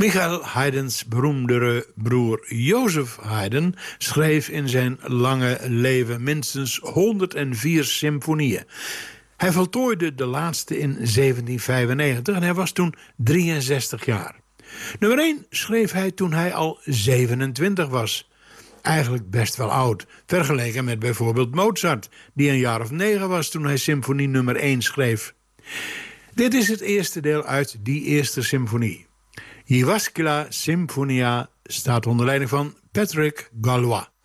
Michael Haydns beroemdere broer Jozef Haydn schreef in zijn lange leven minstens 104 symfonieën. Hij voltooide de laatste in 1795 en hij was toen 63 jaar. Nummer 1 schreef hij toen hij al 27 was. Eigenlijk best wel oud, vergeleken met bijvoorbeeld Mozart, die een jaar of 9 was toen hij symfonie nummer 1 schreef. Dit is het eerste deel uit die eerste symfonie. Jyväskylä Symphonia staat onder leiding van Patrick Galois.